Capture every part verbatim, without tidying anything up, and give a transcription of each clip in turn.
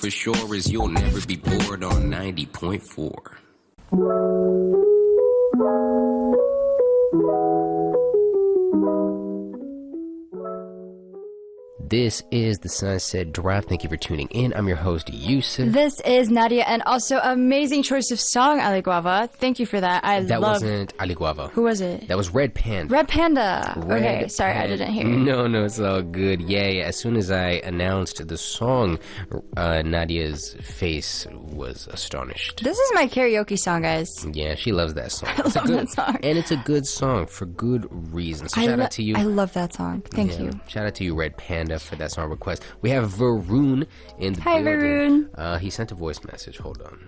For sure is you'll never be bored on ninety point four. This is the Sunset Drive. Thank you for tuning in. I'm your host, Yusuf. This is Nadia, and also amazing choice of song, Ali Guava. Thank you for that. I that love... wasn't Ali Guava. Who was it? That was Red Panda. Red Panda. Red okay, sorry, Panda. I didn't hear. No, no, it's all good. Yeah, yeah. As soon as I announced the song, uh, Nadia's face was astonished. This is my karaoke song, guys. Yeah, she loves that song. I It's love a good, that song. And it's a good song for good reasons. So I shout lo- out to you. I love that song. Thank Yeah. you. Shout out to you, Red Panda, for that song request. We have Varun in the Hi, building. Varun. Uh, he sent a voice message. Hold on.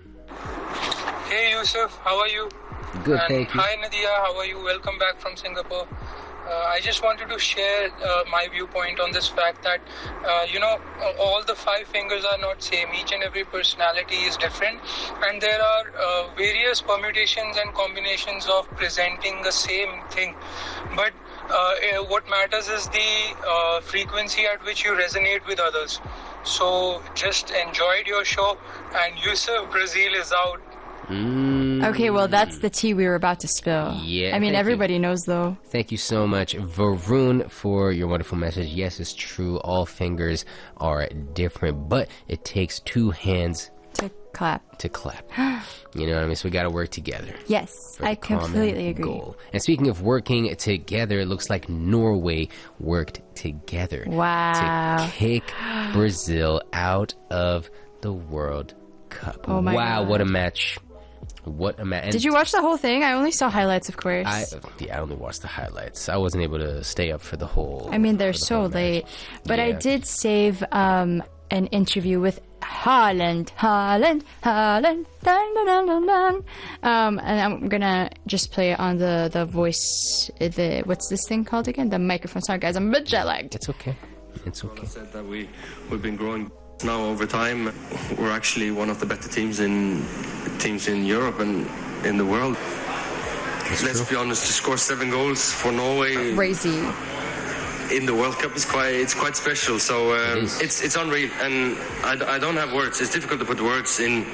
Hey Yusuf, how are you? Good, and thank you. Hi Nadia, how are you? Welcome back from Singapore. Uh, I just wanted to share uh, my viewpoint on this fact that, uh, you know, all the five fingers are not same. Each and every personality is different. And there are uh, various permutations and combinations of presenting the same thing. But uh, what matters is the uh, frequency at which you resonate with others. So just enjoyed your show, and Yusuf, Brazil is out. Mm. Okay, well, that's the tea we were about to spill. Yeah, I mean, thank everybody you. knows, though. Thank you so much, Varun, for your wonderful message. Yes, it's true. All fingers are different, but it takes two hands To clap. to clap. You know what I mean? So we got to work together. Yes, for the I common completely agree. goal. And speaking of working together, it looks like Norway worked together Wow. to kick Brazil out of the World Cup. Oh my wow, God. what a match. What a match. Did you watch the whole thing? I only saw highlights, of course. I, yeah, I only watched the highlights. I wasn't able to stay up for the whole. I mean, they're for the so whole match. late. But I Yeah. did save um, an interview with Haaland. Haaland. Haaland. Dun, dun, dun, dun, dun. Um, and I'm gonna just play it on the, the voice, uh, the what's this thing called again? The microphone. Sorry, guys, I'm a bit jet lagged. It's okay. It's okay. Said that we we've been growing now over time. We're actually one of the better teams in teams in Europe and in the world. Let's be honest, to score seven goals for Norway Crazy. in the World Cup is quite it's quite special. So um, It is. it's it's unreal, and I, d- I don't have words. It's difficult to put words in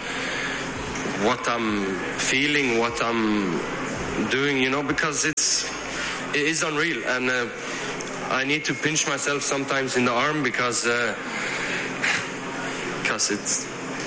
what I'm feeling, what I'm doing, you know, because it's it is unreal, and uh, I need to pinch myself sometimes in the arm because uh, because it's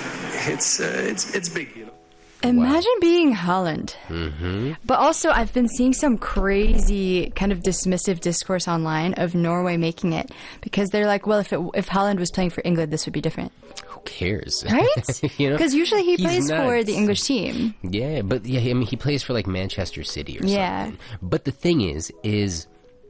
it's uh, it's it's big, you know. Imagine being Haaland. Mm-hmm. But also, I've been seeing some crazy kind of dismissive discourse online of Norway making it because they're like, well, if it, if Haaland was playing for England, this would be different, Who cares? right? You know? Because usually he He's plays for nuts. the English team. Yeah, but yeah, I mean, he plays for like Manchester City or Yeah. something. But the thing is, is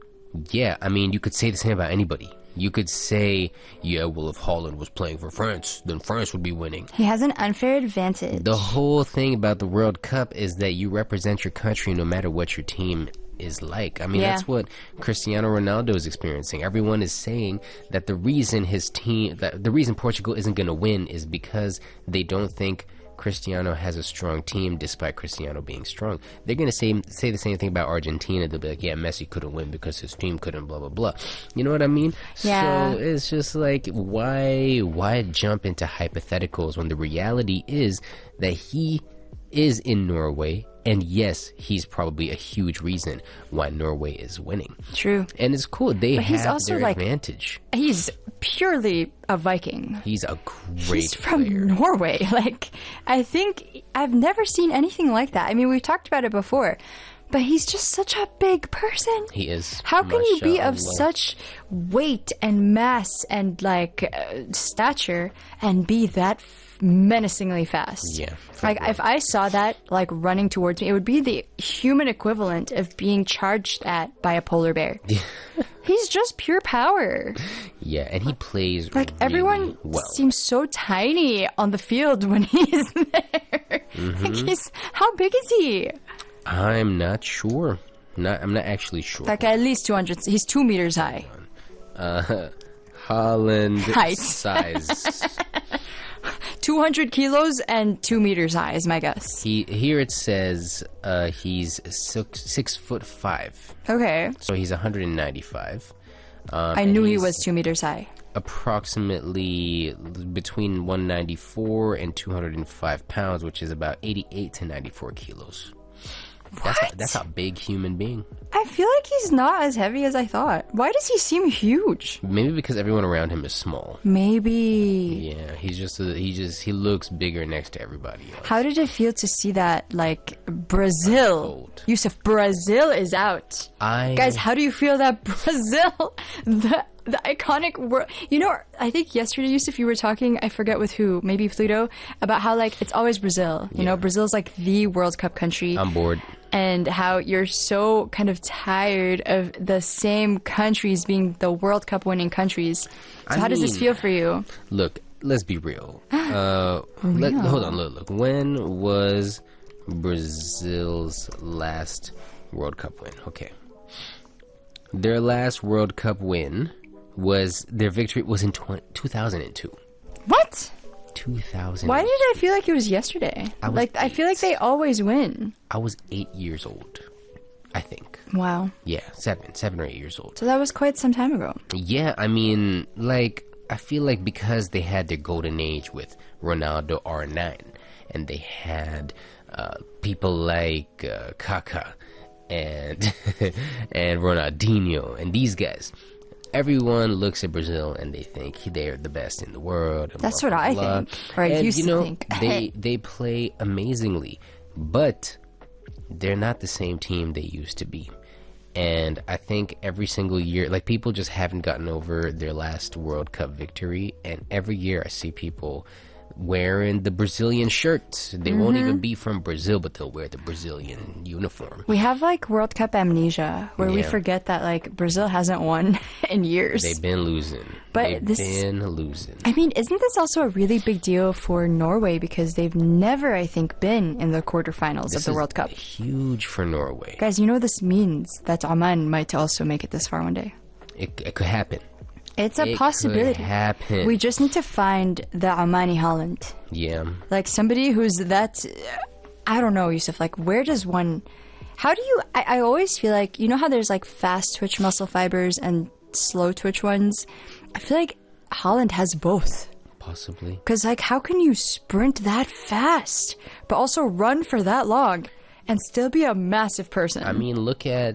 yeah, I mean, you could say the same about anybody. You could say, yeah, well, if Holland was playing for France, then France would be winning. He has an unfair advantage. The whole thing about the World Cup is that you represent your country no matter what your team is like. I mean, Yeah. that's what Cristiano Ronaldo is experiencing. Everyone is saying that the reason his team, that the reason Portugal isn't going to win is because they don't think Cristiano has a strong team despite Cristiano being strong. They're going to say say the same thing about Argentina. They'll be like, yeah, Messi couldn't win because his team couldn't, blah, blah, blah. You know what I mean? Yeah. So it's just like, why why jump into hypotheticals when the reality is that he is in Norway, and yes, he's probably a huge reason why Norway is winning. True. And it's cool. They But he's have also, their like- advantage. He's purely a Viking. He's a great He's from player. Norway. Like, I think I've never seen anything like that. I mean, we've talked about it before, but he's just such a big person. He is. How can you be of Mashallah. such weight and mass and like uh, stature and be that f- menacingly fast? Yeah, for Like real. if I saw that like running towards me, it would be the human equivalent of being charged at by a polar bear. He's just pure power. Yeah, and he plays Like really everyone well. seems so tiny on the field when he's there. Mm-hmm. Like he's how big is he? I'm not sure. Not. I'm not actually sure. Like at least two hundred. He's two meters high. Uh, Holland Height. size. two hundred kilos and two meters high is my guess. He here it says uh, he's six, six foot five, Okay. so he's one hundred ninety-five. Um, I and knew he he's- was two meters high. approximately between one ninety-four and two hundred five pounds, which is about eighty-eight to ninety-four kilos. That's a, What? that's a big human being. I feel like he's not as heavy as I thought. Why does he seem huge? Maybe because everyone around him is small. Maybe. Yeah, he's just a, he just he looks bigger next to everybody else. How did it feel to see that, like, Brazil? Cold. Yusuf, Brazil is out. I Guys, how do you feel that Brazil, the the iconic world? You know, I think yesterday, Yusuf, you were talking, I forget with who, maybe Pluto, about how, like, it's always Brazil. You know, Brazil's like the World Cup country. I'm bored. And how you're so kind of tired of the same countries being the World Cup winning countries. So I how does this mean- feel for you? Look, let's be real. Uh, let, hold on, look, look. When was Brazil's last World Cup win? Okay, their last World Cup win was their victory was in tw- two thousand two. What? two thousand. Why did I feel like it was yesterday? I was like I feel like they always win. I was eight years old, I think. Wow. Yeah, seven, seven or eight years old. So that was quite some time ago. Yeah, I mean, like, I feel like because they had their golden age with Ronaldo R nine, and they had uh, people like uh, Kaká and and Ronaldinho and these guys. Everyone looks at Brazil and they think they're the best in the world. And That's blah, what blah, I blah. think, or I And, used you to know, think. they they play amazingly, but they're not the same team they used to be. And I think every single year, like, people just haven't gotten over their last World Cup victory. And every year I see people wearing the Brazilian shirts. They won't Mm-hmm. even be from Brazil, but they'll wear the Brazilian uniform. We have like World Cup amnesia where we Yeah. forget that like Brazil hasn't won in years. They've been losing. But They've this- been losing. I mean, isn't this also a really big deal for Norway because they've never, I think, been in the quarterfinals of This the is World Cup? huge for Norway. Guys, you know what this means? That Oman might also make it this far one day. It, it could happen. It's a It possibility. could happen. We just need to find the Omani Holland. yeah. Like somebody who's that, I don't know, Yusuf, like where does one, how do you, I, I always feel like, you know how there's like fast twitch muscle fibers and slow twitch ones? I feel like Holland has both. Possibly. Because like how can you sprint that fast, but also run for that long and still be a massive person? I mean, look at